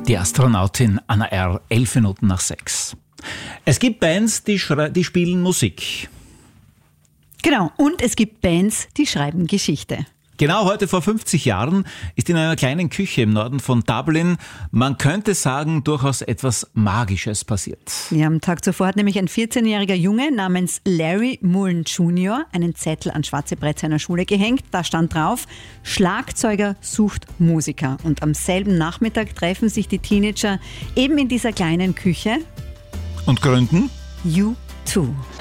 Die Astronautin Anna R., 11 Minuten nach 6. Es gibt Bands, die spielen Musik. Genau, und es gibt Bands, die schreiben Geschichte. Genau heute vor 50 Jahren ist in einer kleinen Küche im Norden von Dublin, man könnte sagen, durchaus etwas Magisches passiert. Ja, am Tag zuvor hat nämlich ein 14-jähriger Junge namens Larry Mullen Jr. einen Zettel ans schwarze Brett seiner Schule gehängt. Da stand drauf: Schlagzeuger sucht Musiker. Und am selben Nachmittag treffen sich die Teenager eben in dieser kleinen Küche Und gründen? U2.